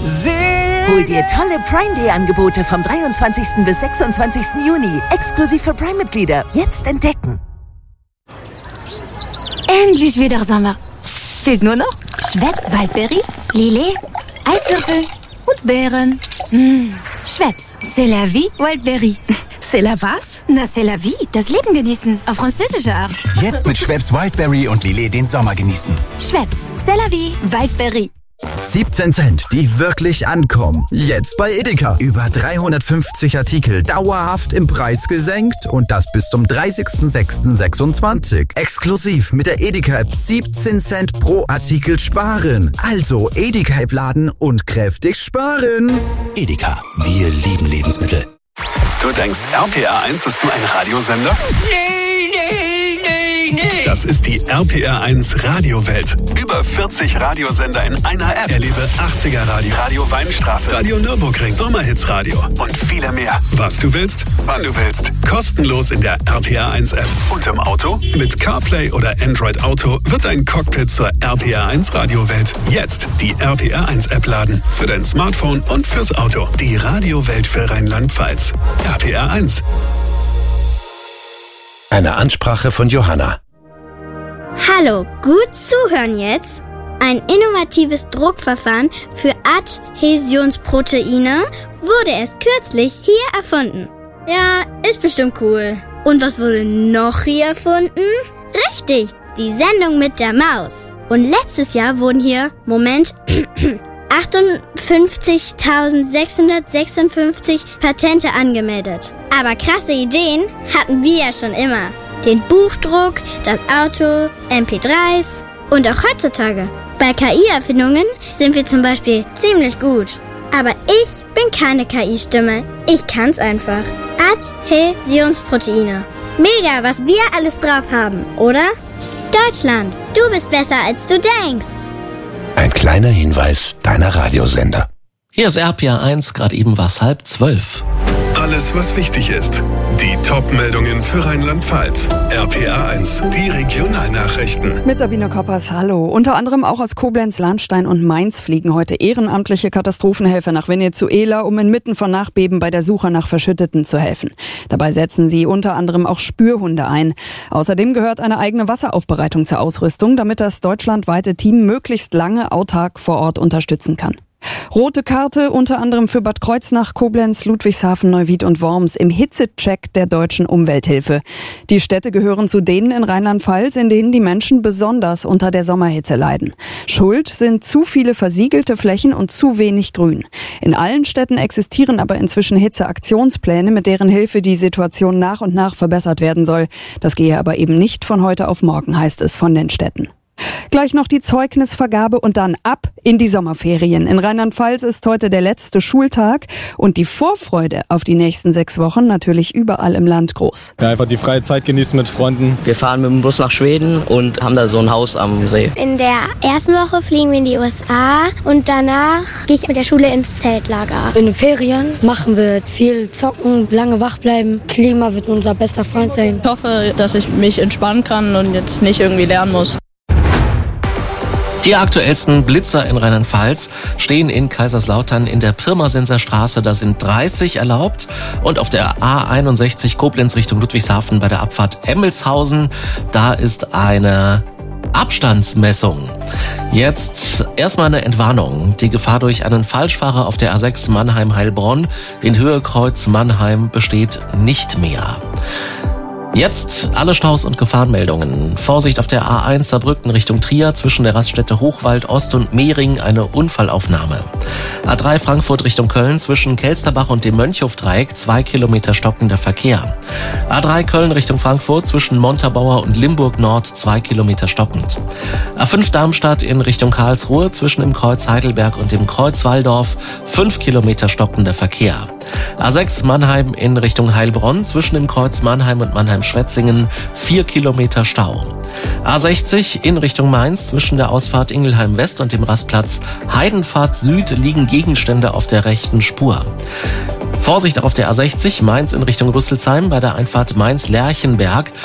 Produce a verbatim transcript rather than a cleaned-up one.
Hol dir tolle Prime Day Angebote vom dreiundzwanzigsten bis sechsundzwanzigsten Juni. Exklusiv für Prime-Mitglieder. Jetzt entdecken. Endlich wieder Sommer. Fehlt nur noch Schweppes Waldberry, Lillet, Eiswürfel und Beeren. Mmh. Schweppes, c'est la vie, Waldberry. C'est la was? Na, c'est la vie, das Leben genießen, auf französische Art. Jetzt mit Schweppes Wildberry und Lillet den Sommer genießen. Schweppes, c'est la vie, Waldberry. siebzehn Cent, die wirklich ankommen. Jetzt bei Edeka. Über dreihundertfünfzig Artikel dauerhaft im Preis gesenkt und das bis zum dreißigsten sechsten sechsundzwanzig. Exklusiv mit der Edeka-App siebzehn Cent pro Artikel sparen. Also Edeka-App laden und kräftig sparen. Edeka, wir lieben Lebensmittel. Du denkst, R P R eins ist nur ein Radiosender? Nee, nee, nee, nee. Das ist die R P R eins Radiowelt. Über vierzig Radiosender in einer App. Erlebe achtziger Radio, Radio Weinstraße, Radio Nürburgring, Sommerhitsradio und viele mehr. Was du willst, wann du willst. Kostenlos in der R P R eins App. Und im Auto? Mit CarPlay oder Android Auto wird ein Cockpit zur R P R eins Radiowelt. Jetzt die R P R eins App laden. Für dein Smartphone und fürs Auto. Die Radiowelt für Rheinland-Pfalz. R P R eins. Eine Ansprache von Johanna. Hallo, gut zuhören jetzt. Ein innovatives Druckverfahren für Adhäsionsproteine wurde erst kürzlich hier erfunden. Ja, ist bestimmt cool. Und was wurde noch hier erfunden? Richtig, die Sendung mit der Maus. Und letztes Jahr wurden hier, Moment, achtundfünfzigtausendsechshundertsechsundfünfzig Patente angemeldet. Aber krasse Ideen hatten wir ja schon immer. Den Buchdruck, das Auto, M P dreis und auch heutzutage. Bei K I-Erfindungen sind wir zum Beispiel ziemlich gut. Aber ich bin keine K I-Stimme. Ich kann's einfach. Adhäsionsproteine. Mega, was wir alles drauf haben, oder? Deutschland, du bist besser, als du denkst. Ein kleiner Hinweis deiner Radiosender. Hier ist R P R eins, gerade eben war es halb zwölf. Alles, was wichtig ist. Die Top-Meldungen für Rheinland-Pfalz. R P R eins, die Regionalnachrichten. Mit Sabine Koppers, hallo. Unter anderem auch aus Koblenz, Lahnstein und Mainz fliegen heute ehrenamtliche Katastrophenhelfer nach Venezuela, um inmitten von Nachbeben bei der Suche nach Verschütteten zu helfen. Dabei setzen sie unter anderem auch Spürhunde ein. Außerdem gehört eine eigene Wasseraufbereitung zur Ausrüstung, damit das deutschlandweite Team möglichst lange autark vor Ort unterstützen kann. Rote Karte unter anderem für Bad Kreuznach, Koblenz, Ludwigshafen, Neuwied und Worms im Hitzecheck der Deutschen Umwelthilfe. Die Städte gehören zu denen in Rheinland-Pfalz, in denen die Menschen besonders unter der Sommerhitze leiden. Schuld sind zu viele versiegelte Flächen und zu wenig Grün. In allen Städten existieren aber inzwischen Hitzeaktionspläne, mit deren Hilfe die Situation nach und nach verbessert werden soll. Das gehe aber eben nicht von heute auf morgen, heißt es von den Städten. Gleich noch die Zeugnisvergabe und dann ab in die Sommerferien. In Rheinland-Pfalz ist heute der letzte Schultag und die Vorfreude auf die nächsten sechs Wochen natürlich überall im Land groß. Ja, einfach die freie Zeit genießen mit Freunden. Wir fahren mit dem Bus nach Schweden und haben da so ein Haus am See. In der ersten Woche fliegen wir in die U S A und danach gehe ich mit der Schule ins Zeltlager. In den Ferien machen wir viel zocken, lange wach bleiben. Klima wird unser bester Freund sein. Ich hoffe, dass ich mich entspannen kann und jetzt nicht irgendwie lernen muss. Die aktuellsten Blitzer in Rheinland-Pfalz stehen in Kaiserslautern in der Pirmasenser Straße. Da sind dreißig erlaubt. Und auf der A einundsechzig Koblenz Richtung Ludwigshafen bei der Abfahrt Emmelshausen, da ist eine Abstandsmessung. Jetzt erstmal eine Entwarnung. Die Gefahr durch einen Falschfahrer auf der A sechs Mannheim-Heilbronn in Höhe Kreuz Mannheim besteht nicht mehr. Jetzt alle Staus und Gefahrenmeldungen. Vorsicht auf der A eins Saarbrücken Richtung Trier zwischen der Raststätte Hochwald Ost und Mehring eine Unfallaufnahme. A drei Frankfurt Richtung Köln zwischen Kelsterbach und dem Mönchhofdreieck zwei Kilometer stockender Verkehr. A drei Köln Richtung Frankfurt zwischen Montabaur und Limburg Nord zwei Kilometer stockend. A fünf Darmstadt in Richtung Karlsruhe zwischen dem Kreuz Heidelberg und dem Kreuz Walldorf fünf Kilometer stockender Verkehr. A sechs Mannheim in Richtung Heilbronn zwischen dem Kreuz Mannheim und Mannheim-Schwetzingen vier Kilometer Stau. A sechzig in Richtung Mainz zwischen der Ausfahrt Ingelheim West und dem Rastplatz Heidenfahrt Süd liegen Gegenstände auf der rechten Spur. Vorsicht auch auf der A sechzig Mainz in Richtung Rüsselsheim bei der Einfahrt Mainz-Lerchenberg